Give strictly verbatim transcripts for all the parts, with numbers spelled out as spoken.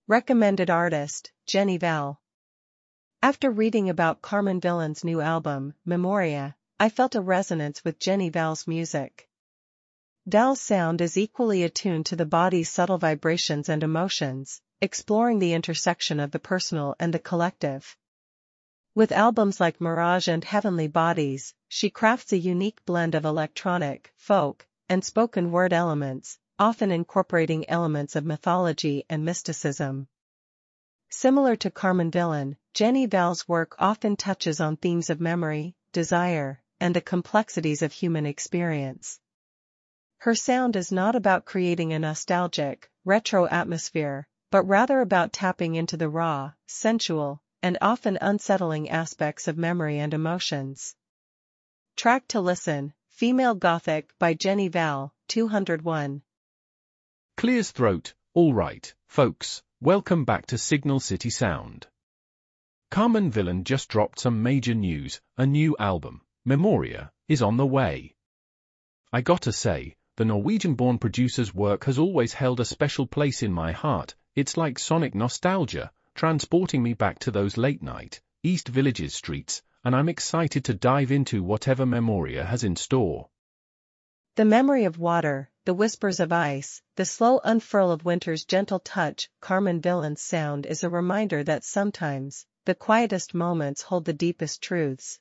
Recommended artist, Jenny Val. After reading about Carmen Villan's new album, Memoria, I felt a resonance with Jenny Val's music. Val's sound is equally attuned to the body's subtle vibrations and emotions, exploring the intersection of the personal and the collective. With albums like Mirage and Heavenly Bodies, she crafts a unique blend of electronic, folk, and spoken word elements, often incorporating elements of mythology and mysticism. Similar to Carmen Villan, Jenny Val's work often touches on themes of memory, desire, and the complexities of human experience. Her sound is not about creating a nostalgic, retro atmosphere, but rather about tapping into the raw, sensual, and often unsettling aspects of memory and emotions. Track to listen, Female Gothic by Jenny Val, two oh one. Clears throat, all right, folks, welcome back to Signal City Sound. Carmen Villan just dropped some major news, a new album, Memoria, is on the way. I gotta say, the Norwegian-born producer's work has always held a special place in my heart. It's like sonic nostalgia, transporting me back to those late-night, East Villages streets, and I'm excited to dive into whatever Memoria has in store. The memory of water, the whispers of ice, the slow unfurl of winter's gentle touch. Carmen Villan's sound is a reminder that sometimes, the quietest moments hold the deepest truths.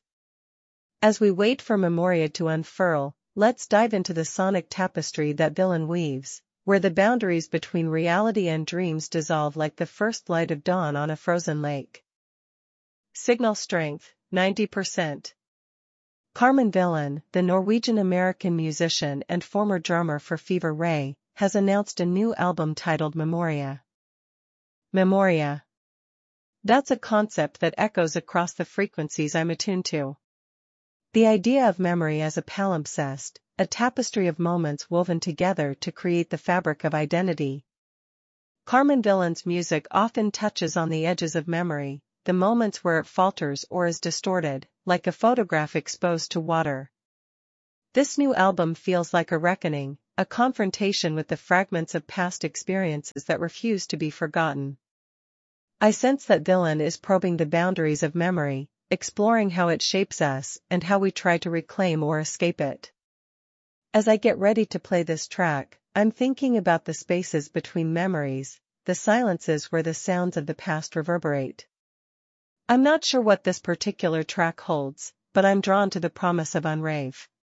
As we wait for Memoria to unfurl, let's dive into the sonic tapestry that Villan weaves, where the boundaries between reality and dreams dissolve like the first light of dawn on a frozen lake. Signal strength, ninety percent. Carmen Villan, the Norwegian-American musician and former drummer for Fever Ray, has announced a new album titled Memoria. Memoria. That's a concept that echoes across the frequencies I'm attuned to. The idea of memory as a palimpsest, a tapestry of moments woven together to create the fabric of identity. Carmen Villan's music often touches on the edges of memory, the moments where it falters or is distorted, like a photograph exposed to water. This new album feels like a reckoning, a confrontation with the fragments of past experiences that refuse to be forgotten. I sense that Villan is probing the boundaries of memory, exploring how it shapes us and how we try to reclaim or escape it. As I get ready to play this track, I'm thinking about the spaces between memories, the silences where the sounds of the past reverberate. I'm not sure what this particular track holds, but I'm drawn to the promise of unrave.